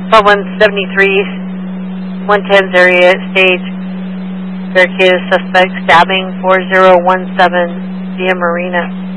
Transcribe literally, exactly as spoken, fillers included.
twelve one seventy-three, one ten's area stage. Syracuse suspect stabbing four zero one seven via Marina.